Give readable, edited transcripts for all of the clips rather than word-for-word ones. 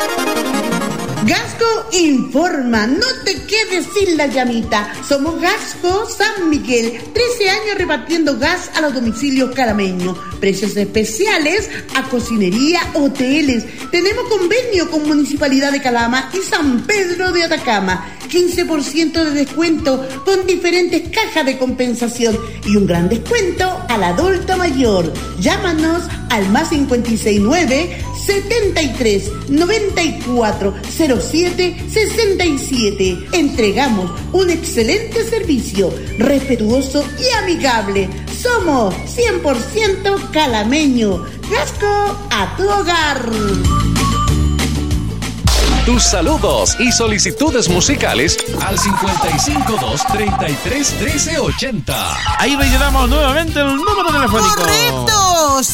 Gasco informa, no te quedes sin la llamita. Somos Gasco San Miguel, 13 años repartiendo gas a los domicilios calameños. Precios especiales a cocinería, hoteles. Tenemos convenio con Municipalidad de Calama y San Pedro de Atacama. 15% de descuento con diferentes cajas de compensación y un gran descuento al adulto mayor. Llámanos al +569 73 94 07 67. Entregamos un excelente servicio, respetuoso y amigable. Somos 100% calameño. Gasco a tu hogar. Tus saludos y solicitudes musicales al 552-33-1380. Ahí rellenamos nuevamente el número telefónico. ¡Correcto! 552-33-1380,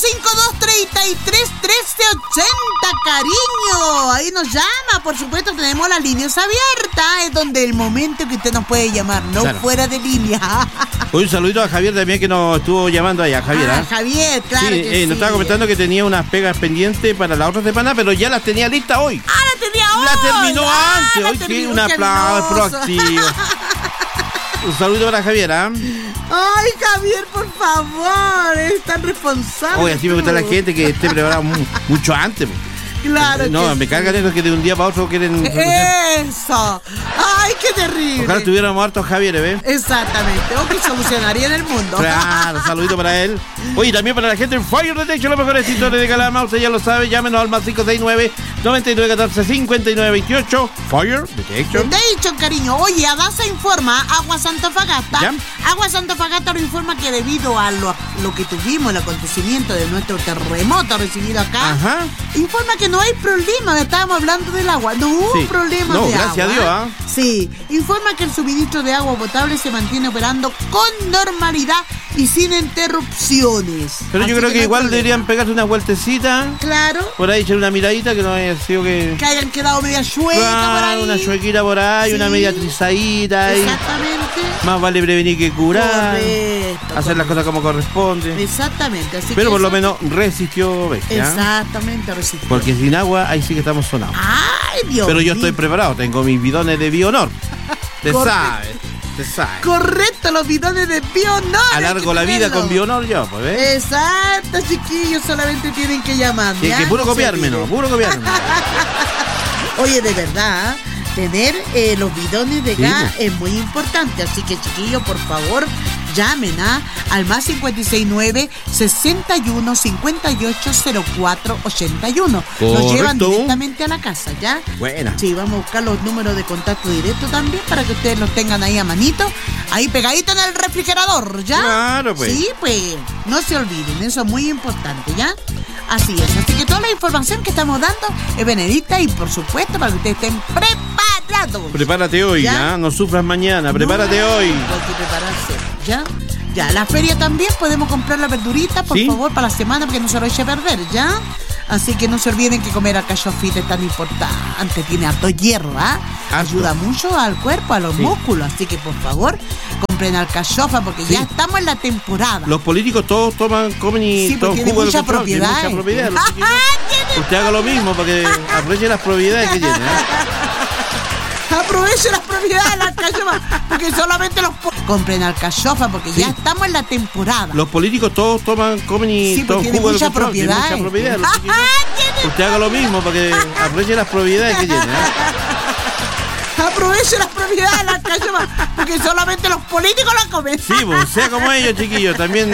cariño. Ahí nos llama, por supuesto, tenemos las líneas abiertas. Es donde el momento que usted nos puede llamar, no claro. Fuera de línea. Hoy un saludito a Javier también que nos estuvo llamando allá, Javier. Javier, claro sí, que sí. Nos estaba comentando que tenía unas pegas pendientes para la otra semana, pero ya las tenía listas hoy. La tenía hoy. La terminó antes. Hoy sí, un aplauso proactivo. Un saludo para Javier, ¿ah? Ay, Javier, por favor, es tan responsable. Oye, así me gusta la gente que esté preparada mucho antes. Claro. No, me cargan esos que de un día para otro quieren... Eso. Ay, qué terrible. Ojalá tuviéramos hartos Javier, ¿ves? Exactamente. O que solucionaría en el mundo. Claro, saludito para él. Oye, también para la gente en Fire Detection, los mejores editores de Calama. Usted ya lo sabe, llámenos al +569 9914 5928. Fire Detection. Detection, cariño. Oye, Adasa informa, Aguas Antofagasta. ¿Ya? Aguas Antofagasta nos informa que debido a lo que tuvimos, el acontecimiento de nuestro terremoto recibido acá, ajá, informa que no hay problema, estábamos hablando del agua, no hubo problema de agua. No, gracias a Dios, ¿ah? Sí, informa que el suministro de agua potable se mantiene operando con normalidad y sin interrupciones. Pero así yo creo que igual deberían pegarse una vueltecita. Claro. Por ahí echar una miradita, que no haya sido que hayan quedado media chueca, claro, por ahí. Una chuequita por ahí, sí, una media trizadita ahí. Exactamente. Más vale prevenir que curar. Correcto. Hacer las cosas como corresponde. Exactamente. Así pero que por lo menos resistió, bestia. Exactamente, resistió. Porque sin agua, ahí sí que estamos sonados. Ay, Dios. Pero yo estoy preparado, tengo mis bidones de Bionor. Te sabes. Correcto, los bidones de Bionor. Alargo la vida con Bionor yo, pues, ¿ves? Exacto, chiquillos, solamente tienen que llamar. Que puro copiarme, ¿no? Puro copiarme. Oye, de verdad, tener los bidones de gas es muy importante. Así que, chiquillos, por favor, llamen al +569 61 58 04 81. Nos llevan directamente a la casa, ¿ya? Buena. Sí, vamos a buscar los números de contacto directo también para que ustedes los tengan ahí a manito, ahí pegadito en el refrigerador, ¿ya? Claro, pues. Sí, pues, no se olviden, eso es muy importante, ¿ya? Así es, así que toda la información que estamos dando es benedicta y por supuesto para que ustedes estén preparados. Prepárate hoy, ¿ya? No sufras mañana, prepárate hoy. Hay que prepararse, ¿ya? Ya, la feria también podemos comprar la verdurita, por favor, para la semana, porque no se lo eche a perder, ¿ya? Así que no se olviden que comer alcachofita es tan importante, tiene harto hierro, ¿ah? Ayuda mucho al cuerpo, a los músculos, así que por favor, compren alcachofa porque ya estamos en la temporada. Los políticos todos comen y todos tiene mucha propiedad. Mucha propiedad. Usted haga lo mismo para que aproveche las propiedades que tiene, Aproveche las propiedades de la alcachofa, porque solamente los compren alcachofa porque ya estamos en la temporada. Los políticos todos comen y todos tiene mucha propiedad. Usted haga lo mismo para que aproveche las propiedades que tiene. Aproveche las propiedades de la alcachofa, porque solamente los políticos la comen. Sí, pues, sea como ellos, chiquillos, también